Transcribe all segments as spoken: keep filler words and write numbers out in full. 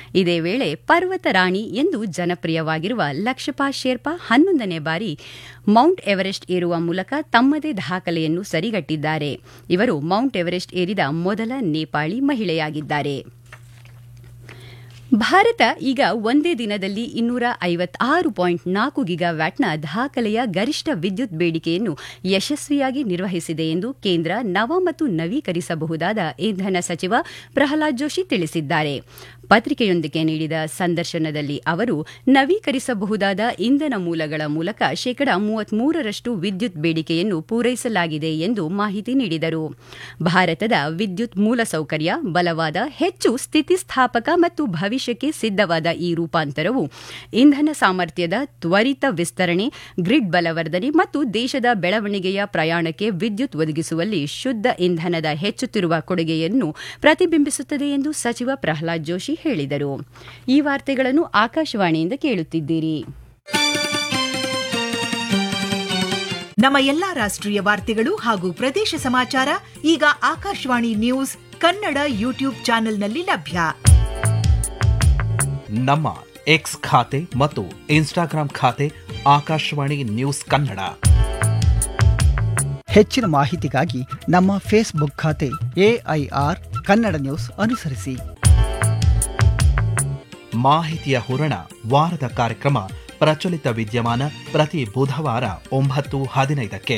ಇದೇ ವೇಳೆ ಪರ್ವತ ರಾಣಿ ಎಂದು ಜನಪ್ರಿಯವಾಗಿರುವ ಲಕ್ಷಪಾ ಶೆರ್ಪಾ ಹನ್ನೊಂದನೇ ಬಾರಿ ಮೌಂಟ್ ಎವರೆಸ್ಟ್ ಏರುವ ಮೂಲಕ ತಮ್ಮದೇ ದಾಖಲೆಯನ್ನು ಸರಿಗಟ್ಟಿದ್ದಾರೆ. ಇವರು ಮೌಂಟ್ ಎವರೆಸ್ಟ್ ಏರಿದ ಮೊದಲ ನೇಪಾಳಿ ಮಹಿಳೆಯಾಗಿದ್ದಾರೆ. ಭಾರತ ಈಗ ಒಂದೇ ದಿನದಲ್ಲಿ ಇನ್ನೂರ ಐವತ್ತಾರು ಪಾಯಿಂಟ್ ನಾಲ್ಕು ಗಿಗಾವ್ಯಾಟ್ನ ದಾಖಲೆಯ ಗರಿಷ್ಠ ವಿದ್ಯುತ್ ಬೇಡಿಕೆಯನ್ನು ಯಶಸ್ವಿಯಾಗಿ ನಿರ್ವಹಿಸಿದೆ ಎಂದು ಕೇಂದ್ರ ನವ ಮತ್ತು ನವೀಕರಿಸಬಹುದಾದ ಇಂಧನ ಸಚಿವ ಪ್ರಹ್ಲಾದ್ ಜೋಶಿ ತಿಳಿಸಿದ್ದಾರೆ. ಪತ್ರಿಕೆಯೊಂದಕ್ಕೆ ನೀಡಿದ ಸಂದರ್ಶನದಲ್ಲಿ ಅವರು ನವೀಕರಿಸಬಹುದಾದ ಇಂಧನ ಮೂಲಗಳ ಮೂಲಕ ಶೇಕಡಾ ಮೂವತ್ಮೂರರಷ್ಟು ವಿದ್ಯುತ್ ಬೇಡಿಕೆಯನ್ನು ಪೂರೈಸಲಾಗಿದೆ ಎಂದು ಮಾಹಿತಿ ನೀಡಿದರು. ಭಾರತದ ವಿದ್ಯುತ್ ಮೂಲಸೌಕರ್ಯ ಬಲವಾದ, ಹೆಚ್ಚು ಸ್ಥಿತಿಸ್ಥಾಪಕ ಮತ್ತು ಭವಿಷ್ಯಕ್ಕೆ ಸಿದ್ಧವಾದ ಈ ರೂಪಾಂತರವು ಇಂಧನ ಸಾಮರ್ಥ್ಯದ ತ್ವರಿತ ವಿಸ್ತರಣೆ, ಗ್ರಿಡ್ ಬಲವರ್ಧನೆ ಮತ್ತು ದೇಶದ ಬೆಳವಣಿಗೆಯ ಪ್ರಯಾಣಕ್ಕೆ ವಿದ್ಯುತ್ ಒದಗಿಸುವಲ್ಲಿ ಶುದ್ಧ ಇಂಧನದ ಹೆಚ್ಚುತ್ತಿರುವ ಕೊಡುಗೆಯನ್ನು ಪ್ರತಿಬಿಂಬಿಸುತ್ತದೆ ಎಂದು ಸಚಿವ ಪ್ರಹ್ಲಾದ್ ಜೋಶಿ ಹೇಳಿದರು. ಈ ವಾರ್ತೆಗಳನ್ನು ಆಕಾಶವಾಣಿಯಿಂದ ಕೇಳುತ್ತಿದ್ದೀರಿ. ನಮ್ಮ ಎಲ್ಲಾ ರಾಷ್ಟ್ರೀಯ ವಾರ್ತೆಗಳು ಹಾಗೂ ಪ್ರದೇಶ ಸಮಾಚಾರ ಈಗ ಆಕಾಶವಾಣಿ ನ್ಯೂಸ್ ಕನ್ನಡ ಯೂಟ್ಯೂಬ್ ಚಾನೆಲ್ನಲ್ಲಿ ಲಭ್ಯ. ನಮ್ಮ ಎಕ್ಸ್ ಖಾತೆ ಮತ್ತು ಇನ್ಸ್ಟಾಗ್ರಾಂ ಖಾತೆ ಆಕಾಶವಾಣಿ ನ್ಯೂಸ್ ಕನ್ನಡ. ಹೆಚ್ಚಿನ ಮಾಹಿತಿಗಾಗಿ ನಮ್ಮ ಫೇಸ್ಬುಕ್ ಖಾತೆ ಎಐಆರ್ ಕನ್ನಡ ನ್ಯೂಸ್ ಅನುಸರಿಸಿ. ಮಾಹಿತಿಯ ಹೂರಣ ವಾರದ ಕಾರ್ಯಕ್ರಮ ಪ್ರಚಲಿತ ವಿದ್ಯಮಾನ ಪ್ರತಿ ಬುಧವಾರ ಒಂಬತ್ತು ಹದಿನೈದಕ್ಕೆ.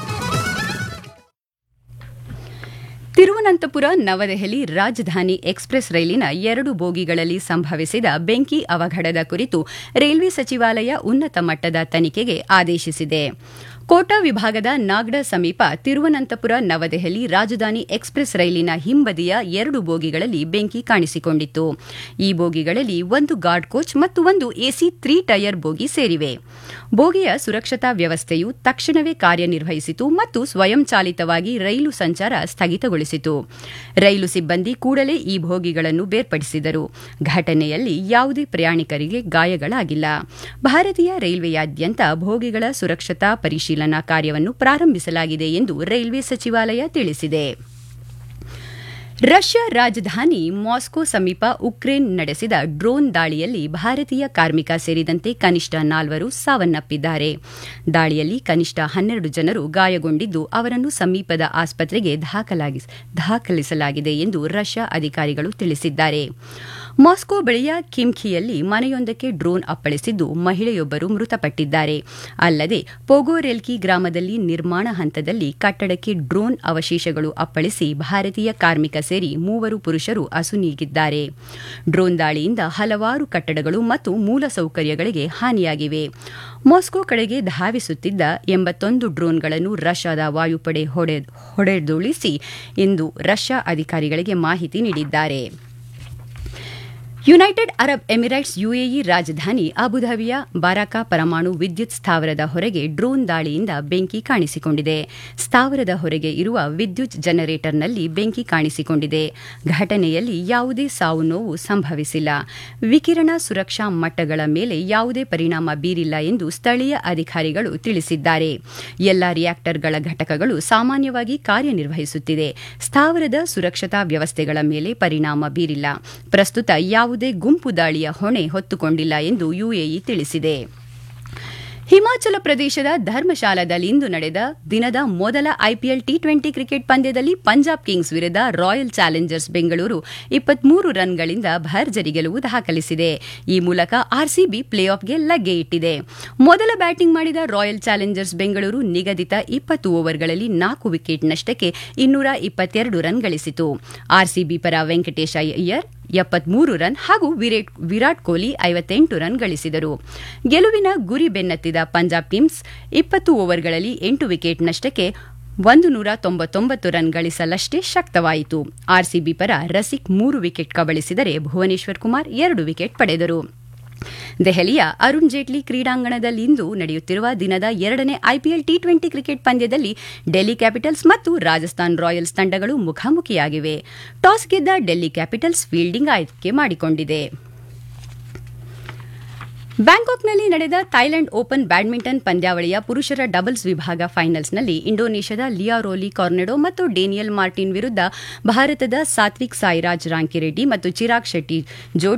ತಿರುವನಂತಪುರ ನವದೆಹಲಿ ರಾಜಧಾನಿ ಎಕ್ಸ್ಪ್ರೆಸ್ ರೈಲಿನ ಎರಡು ಬೋಗಿಗಳಲ್ಲಿ ಸಂಭವಿಸಿದ ಬೆಂಕಿ ಅವಘಡದ ಕುರಿತು ರೈಲ್ವೆ ಸಚಿವಾಲಯ ಉನ್ನತ ಮಟ್ಟದ ತನಿಖೆಗೆ ಆದೇಶಿಸಿದೆ. ಕೋಟಾ ವಿಭಾಗದ ನಾಗ್ಡಾ ಸಮೀಪ ತಿರುವನಂತಪುರ ನವದೆಹಲಿ ರಾಜಧಾನಿ ಎಕ್ಸ್ಪ್ರೆಸ್ ರೈಲಿನ ಹಿಂಬದಿಯ ಎರಡು ಬೋಗಿಗಳಲ್ಲಿ ಬೆಂಕಿ ಕಾಣಿಸಿಕೊಂಡಿತ್ತು. ಈ ಬೋಗಿಗಳಲ್ಲಿ ಒಂದು ಗಾರ್ಡ್ ಕೋಚ್ ಮತ್ತು ಒಂದು ಎಸಿ ತ್ರೀ ಟೈರ್ ಬೋಗಿ ಸೇರಿವೆ. ಬೋಗಿಯ ಸುರಕ್ಷತಾ ವ್ಯವಸ್ಥೆಯು ತಕ್ಷಣವೇ ಕಾರ್ಯನಿರ್ವಹಿಸಿತು ಮತ್ತು ಸ್ವಯಂಚಾಲಿತವಾಗಿ ರೈಲು ಸಂಚಾರ ಸ್ಥಗಿತಗೊಳಿಸಿತು. ರೈಲು ಸಿಬ್ಬಂದಿ ಕೂಡಲೇ ಈ ಬೋಗಿಗಳನ್ನು ಬೇರ್ಪಡಿಸಿದರು. ಘಟನೆಯಲ್ಲಿ ಯಾವುದೇ ಪ್ರಯಾಣಿಕರಿಗೆ ಗಾಯಗಳಾಗಿಲ್ಲ. ಭಾರತೀಯ ರೈಲ್ವೆಯಾದ್ಯಂತ ಬೋಗಿಗಳ ಸುರಕ್ಷತಾ ಪರಿಶೀಲನೆ ಕಾರ್ಯವನ್ನು ಪ್ರಾರಂಭಿಸಲಾಗಿದೆ ಎಂದು ರೈಲ್ವೆ ಸಚಿವಾಲಯ ತಿಳಿಸಿದೆ. ರಷ್ಯಾ ರಾಜಧಾನಿ ಮಾಸ್ಕೋ ಸಮೀಪ ಉಕ್ರೇನ್ ನಡೆಸಿದ ಡ್ರೋನ್ ದಾಳಿಯಲ್ಲಿ ಭಾರತೀಯ ಕಾರ್ಮಿಕ ಸೇರಿದಂತೆ ಕನಿಷ್ಠ ನಾಲ್ವರು ಸಾವನ್ನಪ್ಪಿದ್ದಾರೆ. ದಾಳಿಯಲ್ಲಿ ಕನಿಷ್ಠ ಹನ್ನೆರಡು ಜನರು ಗಾಯಗೊಂಡಿದ್ದು ಅವರನ್ನು ಸಮೀಪದ ಆಸ್ಪತ್ರೆಗೆ ದಾಖಲಿಸಲಾಗಿದೆ ಎಂದು ರಷ್ಯಾ ಅಧಿಕಾರಿಗಳು ತಿಳಿಸಿದ್ದಾರೆ. ಮಾಸ್ಕೋ ಬಳಿಯ ಕಿಮ್ಖಿಯಲ್ಲಿ ಮನೆಯೊಂದಕ್ಕೆ ಡ್ರೋನ್ ಅಪ್ಪಳಿಸಿದ್ದು ಮಹಿಳೆಯೊಬ್ಬರು ಮೃತಪಟ್ಟಿದ್ದಾರೆ. ಅಲ್ಲದೆ ಪೊಗೊರೆಲ್ಕಿ ಗ್ರಾಮದಲ್ಲಿ ನಿರ್ಮಾಣ ಹಂತದಲ್ಲಿ ಕಟ್ಟಡಕ್ಕೆ ಡ್ರೋನ್ ಅವಶೇಷಗಳು ಅಪ್ಪಳಿಸಿ ಭಾರತೀಯ ಕಾರ್ಮಿಕ ಸೇರಿ ಮೂವರು ಪುರುಷರು ಅಸುನೀಗಿದ್ದಾರೆ. ಡ್ರೋನ್ ದಾಳಿಯಿಂದ ಹಲವಾರು ಕಟ್ಟಡಗಳು ಮತ್ತು ಮೂಲಸೌಕರ್ಯಗಳಿಗೆ ಹಾನಿಯಾಗಿವೆ. ಮಾಸ್ಕೋ ಕಡೆಗೆ ಧಾವಿಸುತ್ತಿದ್ದ ಎಂಬತ್ತೊಂದು ಡ್ರೋನ್ಗಳನ್ನು ರಷ್ಯಾದ ವಾಯುಪಡೆ ಹೊಡೆದುರುಳಿಸಿ ಎಂದು ರಷ್ಯಾ ಅಧಿಕಾರಿಗಳಿಗೆ ಮಾಹಿತಿ ನೀಡಿದ್ದಾರೆ. ಯುನೈಟೆಡ್ ಅರಬ್ ಎಮಿರೇಟ್ಸ್ ಯುಎಇ ರಾಜಧಾನಿ ಅಬುಧಾಬಿಯ ಬಾರಾಕಾ ಪರಮಾಣು ವಿದ್ಯುತ್ ಸ್ಥಾವರದ ಹೊರಗೆ ಡ್ರೋನ್ ದಾಳಿಯಿಂದ ಬೆಂಕಿ ಕಾಣಿಸಿಕೊಂಡಿದೆ. ಸ್ಥಾವರದ ಹೊರಗೆ ಇರುವ ವಿದ್ಯುತ್ ಜನರೇಟರ್ನಲ್ಲಿ ಬೆಂಕಿ ಕಾಣಿಸಿಕೊಂಡಿದೆ. ಘಟನೆಯಲ್ಲಿ ಯಾವುದೇ ಸಾವು ನೋವು ಸಂಭವಿಸಿಲ್ಲ. ವಿಕಿರಣ ಸುರಕ್ಷಾ ಮಟ್ಟಗಳ ಮೇಲೆ ಯಾವುದೇ ಪರಿಣಾಮ ಬೀರಿಲ್ಲ ಎಂದು ಸ್ಥಳೀಯ ಅಧಿಕಾರಿಗಳು ತಿಳಿಸಿದ್ದಾರೆ. ಎಲ್ಲಾ ರಿಯಾಕ್ಟರ್ಗಳ ಘಟಕಗಳು ಸಾಮಾನ್ಯವಾಗಿ ಕಾರ್ಯನಿರ್ವಹಿಸುತ್ತಿದೆ. ಸ್ಥಾವರದ ಸುರಕ್ಷತಾ ವ್ಯವಸ್ಥೆಗಳ ಮೇಲೆ ಪರಿಣಾಮ ಬೀರಿಲ್ಲ. ಪ್ರಸ್ತುತ ಯಾವುದೇ ಗುಂಪು ದಾಳಿಯ ಹೊಣೆ ಹೊತ್ತುಕೊಂಡಿಲ್ಲ ಎಂದು ಯುಎಇ ತಿಳಿಸಿದೆ. ಹಿಮಾಚಲ ಪ್ರದೇಶದ ಧರ್ಮಶಾಲಾದಲ್ಲಿಂದು ನಡೆದ ದಿನದ ಮೊದಲ ಐಪಿಎಲ್ ಟಿ ಟ್ವೆಂಟಿ ಕ್ರಿಕೆಟ್ ಪಂದ್ಯದಲ್ಲಿ ಪಂಜಾಬ್ ಕಿಂಗ್ಸ್ ವಿರುದ್ಧ ರಾಯಲ್ ಚಾಲೆಂಜರ್ಸ್ ಬೆಂಗಳೂರು ಇಪ್ಪತ್ಮೂರು ರನ್ಗಳಿಂದ ಭರ್ಜರಿ ಗೆಲುವು ದಾಖಲಿಸಿದೆ. ಈ ಮೂಲಕ ಆರ್ಸಿಬಿ ಪ್ಲೇ ಆಫ್ಗೆ ಲಗ್ಗೆ ಇಟ್ಟಿದೆ. ಮೊದಲ ಬ್ಯಾಟಿಂಗ್ ಮಾಡಿದ ರಾಯಲ್ ಚಾಲೆಂಜರ್ಸ್ ಬೆಂಗಳೂರು ನಿಗದಿತ ಇಪ್ಪತ್ತು ಓವರ್ಗಳಲ್ಲಿ ನಾಲ್ಕು ವಿಕೆಟ್ ನಷ್ಟಕ್ಕೆ ಇನ್ನೂರ ಇಪ್ಪತ್ತೆರಡು ರನ್ ಗಳಿಸಿತು. ಆರ್ಸಿಬಿ ಪರ ವೆಂಕಟೇಶ್ ಅಯ್ಯರ್ ಎಪ್ಪತ್ಮೂರು ರನ್ ಹಾಗೂ ವಿರಾಟ್ ಕೊಹ್ಲಿ ಐವತ್ತೆಂಟು ರನ್ ಗಳಿಸಿದರು. ಗೆಲುವಿನ ಗುರಿ ಬೆನ್ನತ್ತಿದ ಪಂಜಾಬ್ ಕಿಂಗ್ಸ್ ಇಪ್ಪತ್ತು ಓವರ್ಗಳಲ್ಲಿ ಎಂಟು ವಿಕೆಟ್ ನಷ್ಟಕ್ಕೆ ಒಂದು ನೂರ ತೊಂಬತ್ತೊಂಬತ್ತು ರನ್ ಗಳಿಸಲಷ್ಟೇ ಶಕ್ತವಾಯಿತು. ಆರ್ಸಿಬಿ ಪರ ರಸಿಕ್ ಮೂರು ವಿಕೆಟ್ ಕಬಳಿಸಿದರೆ ಭುವನೇಶ್ವರ್ ಕುಮಾರ್ ಎರಡು ವಿಕೆಟ್ ಪಡೆದರು. ದೆಹಲಿಯ ಅರುಣ್ ಜೇಟ್ಲಿ ಕ್ರೀಡಾಂಗಣದಲ್ಲಿಂದು ನಡೆಯುತ್ತಿರುವ ದಿನದ ಎರಡನೇ ಐಪಿಎಲ್ ಟಿ ಟ್ವೆಂಟಿ ಕ್ರಿಕೆಟ್ ಪಂದ್ಯದಲ್ಲಿ ಡೆಲ್ಲಿ ಕ್ಯಾಪಿಟಲ್ಸ್ ಮತ್ತು ರಾಜಸ್ಥಾನ್ ರಾಯಲ್ಸ್ ತಂಡಗಳು ಮುಖಾಮುಖಿಯಾಗಿವೆ. ಟಾಸ್ ಗೆದ್ದ ಡೆಲ್ಲಿ ಕ್ಯಾಪಿಟಲ್ಸ್ ಫೀಲ್ಡಿಂಗ್ ಆಯ್ಕೆ ಮಾಡಿಕೊಂಡಿದೆ. ಬ್ಯಾಂಕಾಕ್ನಲ್ಲಿ ನಡೆದ ಥೈಲ್ಯಾಂಡ್ ಓಪನ್ ಬ್ಯಾಡ್ಮಿಂಟನ್ ಪಂದ್ಯಾವಳಿಯ ಪುರುಷರ ಡಬಲ್ಸ್ ವಿಭಾಗ ಫೈನಲ್ಸ್ನಲ್ಲಿ ಇಂಡೋನೇಷ್ಯಾದ ಲಿಯಾರೋಲಿ ಕಾರ್ನೆಡೋ ಮತ್ತು ಡೇನಿಯಲ್ ಮಾರ್ಟಿನ್ ವಿರುದ್ಧ ಭಾರತದ ಸಾತ್ವಿಕ್ ಸಾಯಿರಾಜ್ ರಾಂಕಿರೆಡ್ಡಿ ಮತ್ತು ಚಿರಾಗ್ ಶೆಟ್ಟಿ ಜೋಡಿ